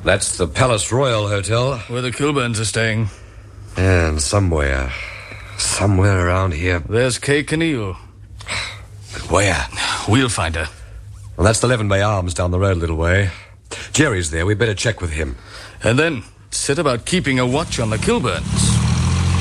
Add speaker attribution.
Speaker 1: That's the Palace Royal Hotel.
Speaker 2: Where the Kilburns are staying.
Speaker 1: And somewhere around here.
Speaker 2: There's Kay Kinneal.
Speaker 1: But where?
Speaker 2: We'll find her.
Speaker 1: Well, that's the Leven Bay Arms down the road a little way. Jerry's there. We'd better check with him.
Speaker 2: And then set about keeping a watch on the Kilburns.